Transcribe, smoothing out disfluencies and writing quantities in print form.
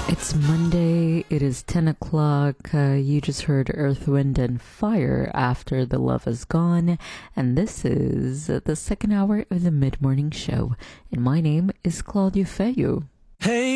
It's Monday, it is 10 o'clock, you just heard Earth, Wind and Fire after The Love Is Gone, and this is the second hour of the Mid-Morning Show, and my name is Claudia Feyo. Hey